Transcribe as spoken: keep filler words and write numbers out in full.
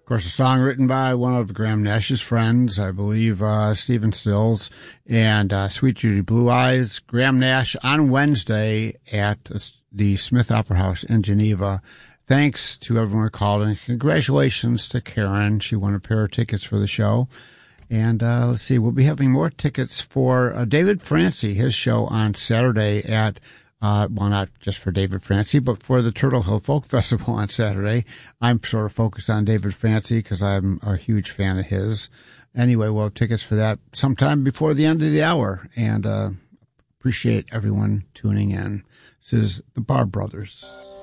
Of course, a song written by one of Graham Nash's friends, I believe, uh, Stephen Stills, and uh, Sweet Judy Blue Eyes. Graham Nash on Wednesday at the Smith Opera House in Geneva. Thanks to everyone who called, and congratulations to Karen. She won a pair of tickets for the show. And uh, let's see, we'll be having more tickets for uh, David Francie, his show on Saturday at Uh, well, not just for David Francie, but for the Turtle Hill Folk Festival on Saturday. I'm sort of focused on David Francie because I'm a huge fan of his. Anyway, we'll have tickets for that sometime before the end of the hour, and uh, appreciate everyone tuning in. This is the Barr Brothers.